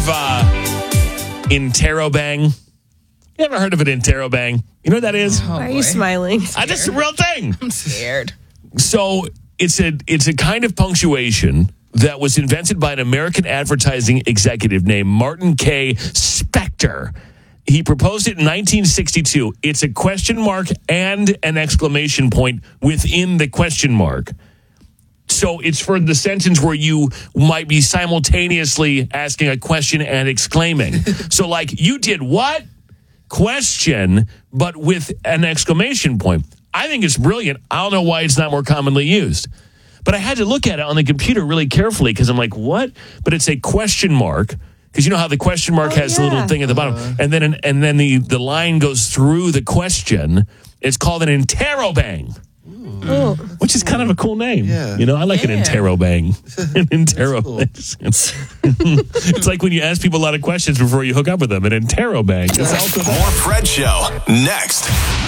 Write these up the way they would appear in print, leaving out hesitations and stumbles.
interrobang? You ever heard of an interrobang? You know what that is? Why are you smiling? That's a real thing. I'm scared. So it's a kind of punctuation that was invented by an American advertising executive named Martin K. Spector. He proposed it in 1962. It's a question mark and an exclamation point within the question mark. So it's for the sentence where you might be simultaneously asking a question and exclaiming. So like, you did what? Question, but with an exclamation point. I think it's brilliant. I don't know why it's not more commonly used. But I had to look at it on the computer really carefully because I'm like, what? But it's a question mark. Because you know how the question mark has a little thing at the bottom. And then the line goes through the question. It's called an interrobang. Which is kind of a cool name. Yeah. You know, I like an interrobang. An interrobang. It's like when you ask people a lot of questions before you hook up with them. An interrobang. More Fred Show next.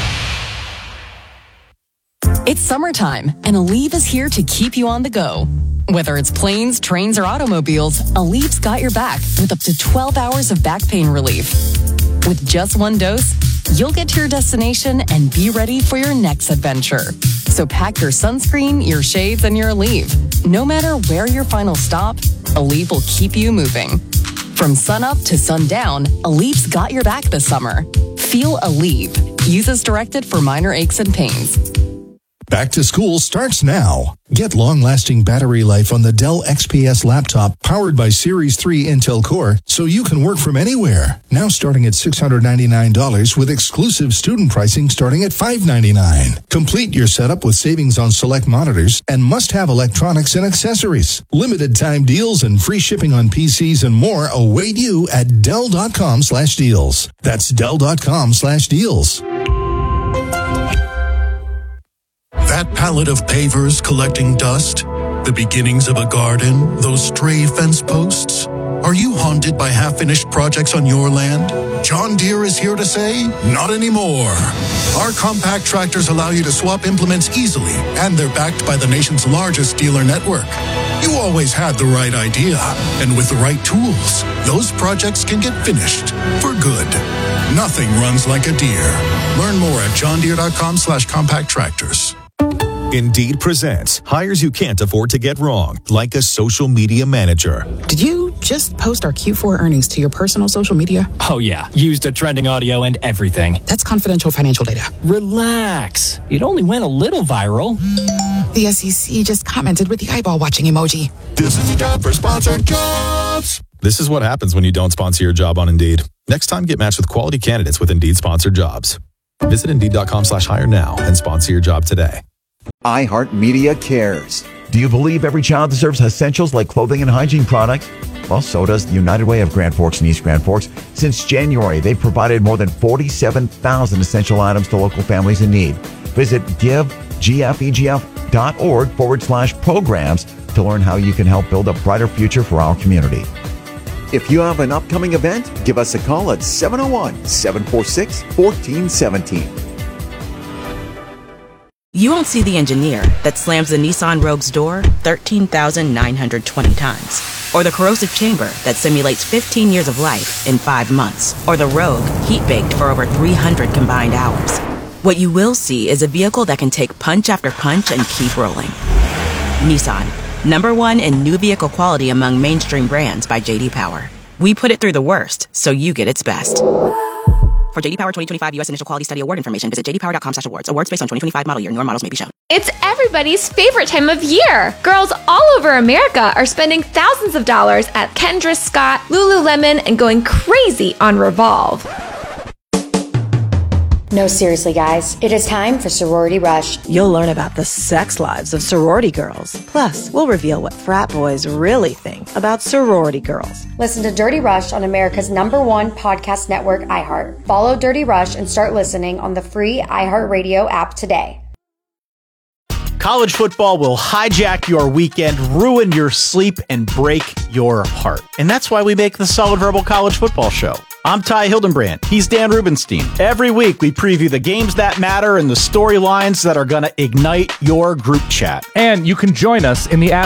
It's summertime, and Aleve is here to keep you on the go. Whether it's planes, trains, or automobiles, Aleve's got your back with up to 12 hours of back pain relief. With just one dose, you'll get to your destination and be ready for your next adventure. So pack your sunscreen, your shades, and your Aleve. No matter where your final stop, Aleve will keep you moving. From sunup to sundown, Aleve's got your back this summer. Feel Aleve. Use as directed for minor aches and pains. Back to school starts now. Get long-lasting battery life on the Dell XPS laptop powered by Series 3 Intel Core so you can work from anywhere. Now starting at $699 with exclusive student pricing starting at $599. Complete your setup with savings on select monitors and must-have electronics and accessories. Limited time deals and free shipping on PCs and more await you at Dell.com/deals. That's Dell.com/deals. That pallet of pavers collecting dust, the beginnings of a garden, those stray fence posts. Are you haunted by half-finished projects on your land? John Deere is here to say, not anymore. Our compact tractors allow you to swap implements easily, and they're backed by the nation's largest dealer network. You always had the right idea, and with the right tools, those projects can get finished for good. Nothing runs like a Deere. Learn more at johndeere.com/compact tractors. Indeed presents hires you can't afford to get wrong, like a social media manager. Did you just post our Q4 earnings to your personal social media? Oh, yeah. Used the trending audio and everything. That's confidential financial data. Relax. It only went a little viral. The SEC just commented with the eyeball watching emoji. This is a job for sponsored jobs. This is what happens when you don't sponsor your job on Indeed. Next time, get matched with quality candidates with Indeed sponsored jobs. Visit Indeed.com/hire now and sponsor your job today. iHeartMedia cares. Do you believe every child deserves essentials like clothing and hygiene products? Well, so does the United Way of Grand Forks and East Grand Forks. Since January, they've provided more than 47,000 essential items to local families in need. Visit givegfegf.org/programs to learn how you can help build a brighter future for our community. If you have an upcoming event, give us a call at 701-746-1417. You won't see the engineer that slams the Nissan Rogue's door 13,920 times. Or the corrosive chamber that simulates 15 years of life in 5 months. Or the Rogue heat-baked for over 300 combined hours. What you will see is a vehicle that can take punch after punch and keep rolling. Nissan, #1 in new vehicle quality among mainstream brands by J.D. Power. We put it through the worst, so you get its best. For J.D. Power 2025 U.S. Initial Quality Study Award information, visit jdpower.com/awards. Awards based on 2025 model year. Newer models may be shown. It's everybody's favorite time of year. Girls all over America are spending thousands of dollars at Kendra Scott, Lululemon, and going crazy on Revolve. No, seriously, guys. It is time for Sorority Rush. You'll learn about the sex lives of sorority girls. Plus, we'll reveal what frat boys really think about sorority girls. Listen to Dirty Rush on America's #1 podcast network, iHeart. Follow Dirty Rush and start listening on the free iHeartRadio app today. College football will hijack your weekend, ruin your sleep, and break your heart. And that's why we make the Solid Verbal College Football Show. I'm Ty Hildenbrand. He's Dan Rubenstein. Every week, we preview the games that matter and the storylines that are going to ignite your group chat. And you can join us in the app.